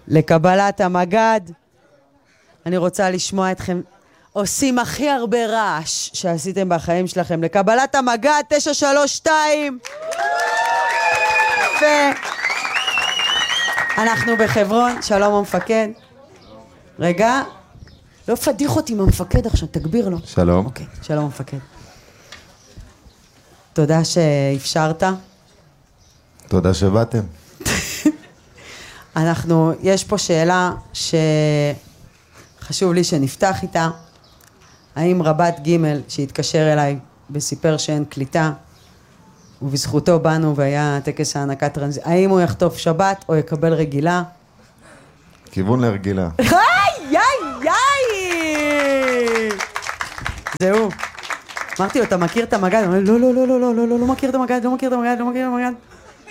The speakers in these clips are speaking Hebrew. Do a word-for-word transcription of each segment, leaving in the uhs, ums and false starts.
לקבלת המגד. אני רוצה לשמוע אתכם עושים הכי הרבה רעש שעשיתם בחיים שלכם. לקבלת המגד, תשע שלוש שתיים. יפה. אנחנו בחברון, שלום המפקד. רגע, לא פדיח אותי מהמפקד עכשיו, תגביר לו. שלום. אוקיי, שלום המפקד. תודה שאפשרת. תודה שבאתם. אנחנו, יש פה שאלה שחשוב לי שנפתח איתה. האם רבת ג' שהתקשר אליי וסיפר שאין קליטה, ובזכותו באנו והיה טקס הענקת טרנזיט, האם הוא יחטוף שבת או יקבל רגילה? כיוון לרגילה. היי, יאי, יאי! זהו. אמרתי לו, אתה מכיר את המגד? הוא אומר, לא, לא, לא, לא, לא, לא, לא, לא מכיר את המגד, לא מכיר את המגד, לא מכיר את המגד.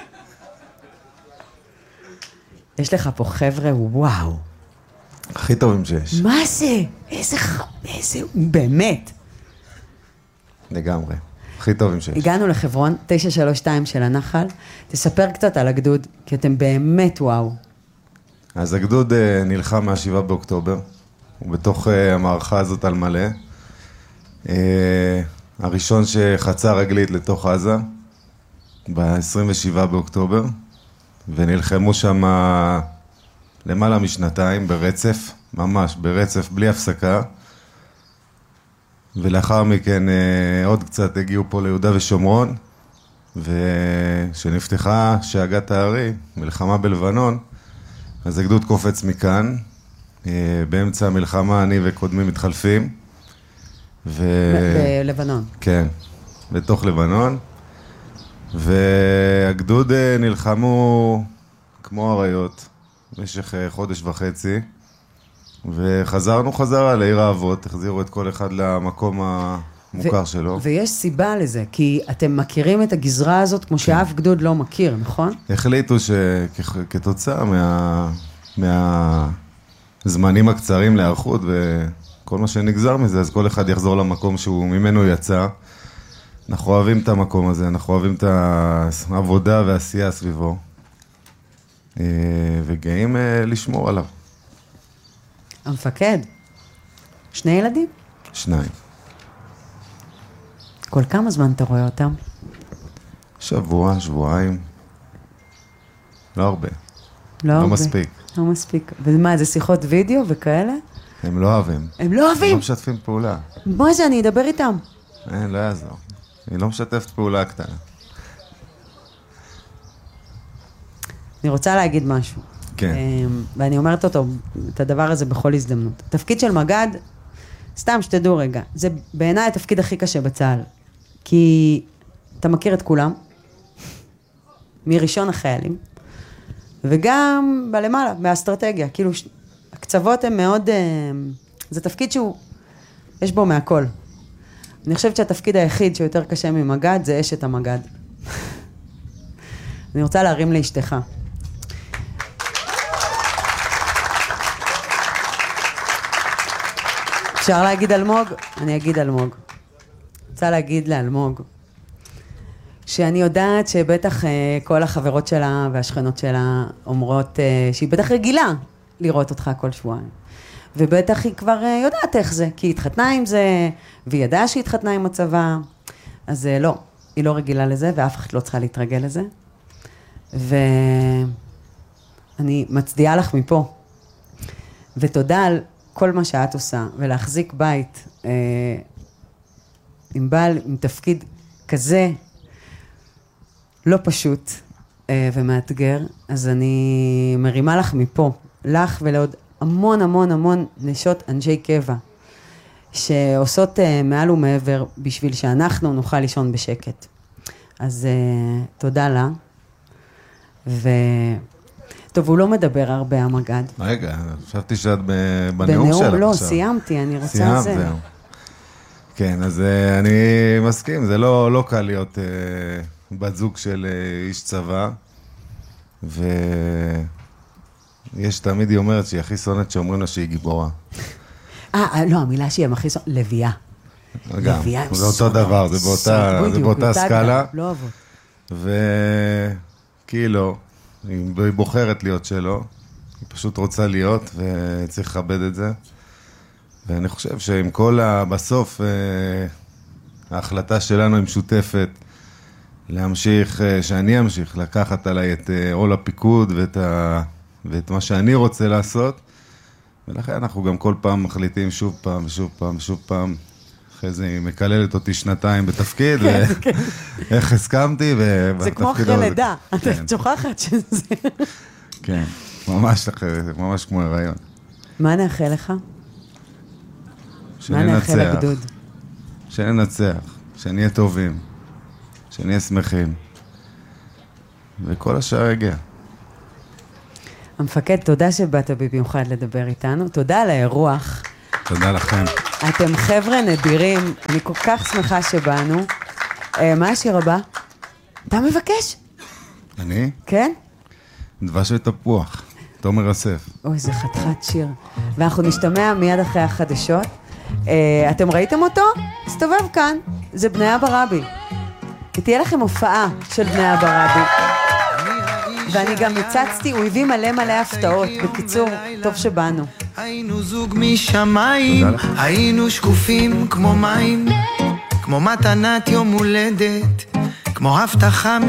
יש לך פה חבר'ה, וואו. הכי טובים שיש. מה זה? איזה ח... איזה... באמת. לגמרי. הכי טובים שיש. הגענו לחברון, תשע שלוש שתיים של הנחל. תספר קצת על הגדוד, כי אתם באמת וואו. אז הגדוד uh, נלחם מהשבעה באוקטובר. הוא בתוך uh, המערכה הזאת על מלא. Uh, הראשון שחצה רגלית לתוך עזה, ב-עשרים ושבעה באוקטובר. ונלחמו שם למעלה משנתיים ברצף, ממש ברצף, בלי הפסקה. ולאחר מכן עוד קצת הגיעו פה ליהודה ושומרון, ושנפתחה שאגת הארי, מלחמה בלבנון, אז הגדוד קופץ מכאן, באמצע המלחמה אני וקודמים מתחלפים. ו... בלבנון. כן, בתוך לבנון. והגדוד נלחמו כמו אריות במשך חודש וחצי, וחזרנו חזרה לעיר האבות, החזירו את כל אחד למקום המוכר שלו. ויש סיבה לזה, כי אתם מכירים את הגזרה הזאת כמו שאף גדוד לא מכיר, נכון? החליטו שכתוצאה מה... מהזמנים הקצרים להיערכות וכל מה שנגזר מזה, אז כל אחד יחזור למקום שהוא ממנו יצא. אנחנו אוהבים את המקום הזה, אנחנו אוהבים את העבודה והעשייה סביבו, וגאים לשמור עליו. המפקד, שני ילדים? שניים. כל כמה זמן אתה רואה אותם? שבוע, שבועיים. לא הרבה. לא הרבה. לא מספיק. לא מספיק. ומה, זה שיחות וידאו וכאלה? הם לא אוהבים. הם לא אוהבים? הם לא משתפים פעולה. מה זה, אני אדבר איתם. אין, לא יעזור. היא לא משתפת פעולה קטנה. אני רוצה להגיד משהו. כן. ואני אומרת אותו, את הדבר הזה בכל הזדמנות. התפקיד של מגד, סתם שתדעו רגע, זה בעיניי התפקיד הכי קשה בצה"ל. כי אתה מכיר את כולם, מראשון החיילים, וגם בלמעלה, באסטרטגיה. כאילו, הקצוות הן מאוד, זה תפקיד שהוא, יש בו מהכל. אני חושבת שהתפקיד היחיד שיותר קשה ממגד זה אשת המגד. אני רוצה להרים לאשתך. אפשר להגיד אלמוג? אני אגיד אלמוג. רוצה להגיד לאלמוג, שאני יודעת שבטח כל החברות שלה והשכנות שלה אומרות שהיא בטח רגילה לראות אותך כל שבועיים. ובטח היא כבר יודעת איך זה, כי היא התחתנה עם זה, והיא ידעה שהיא התחתנה עם הצבא, אז לא, היא לא רגילה לזה, ואף אחד לא צריכה להתרגל לזה. ואני מצדיעה לך מפה, ותודה על כל מה שאת עושה, ולהחזיק בית אה, עם בעל, עם תפקיד כזה, לא פשוט אה, ומאתגר, אז אני מרימה לך מפה, לך ולעוד המון המון המון נשות אנשי קבע, שעושות uh, מעל ומעבר בשביל שאנחנו נוכל לישון בשקט. אז uh, תודה לה. ו... טוב, הוא לא מדבר הרבה המגד. רגע, חשבתי שאת בנאום שלך. לא, עכשיו. סיימתי, אני רוצה סיימת, זה. זהו. כן, אז uh, אני מסכים, זה לא, לא קל להיות uh, בת זוג של uh, איש צבא, ו... יש תמיד, היא אומרת שהיא הכי שונאת שאומרים לה שהיא גיבורה. אה, לא, המילה שהיא הכי שונאת, לביאה. גם, זה אותו דבר, זה באותה, זה באותה סקאלה. לא אוהבות. וכאילו, היא בוחרת להיות שלו, היא פשוט רוצה להיות, וצריך לכבד את זה. ואני חושב שעם כל ה... בסוף, ההחלטה שלנו היא משותפת, להמשיך, שאני אמשיך, לקחת עליי את עול הפיקוד ואת, ה... ואת מה שאני רוצה לעשות, ולכן אנחנו גם כל פעם מחליטים שוב פעם ושוב פעם ושוב פעם, אחרי זה היא מקללת אותי שנתיים בתפקיד, ואיך הסכמתי, זה כמו אחרי לידה, אתה שוכחת שזה... כן, ממש ממש כמו הרעיון. מה נאחל לך? מה נאחל לגדוד? שננצח, שנהיה טובים, שנהיה שמחים, וכל השאר יגיע. המפקד, תודה שבאת במיוחד לדבר איתנו, תודה על האירוח. תודה לכם. אתם חבר'ה נדירים, אני כל כך שמחה שבאנו. מה השיר הבא? אתה מבקש? אני? כן? דבש ותפוח, תומר אסף. אוי, זה חתיכת שיר. ואנחנו נשתמע מיד אחרי החדשות. אתם ראיתם אותו? סתובב כאן, זה בני אבא רבי. תהיה לכם הופעה של בני אבא רבי. ואני גם הצצתי, הוא הביא מלא מלא הפתעות. בקיצור, טוב שבאנו. היינו זוג משמיים, היינו שקופים כמו מים, כמו מתנת יום הולדת, כמו הבטחה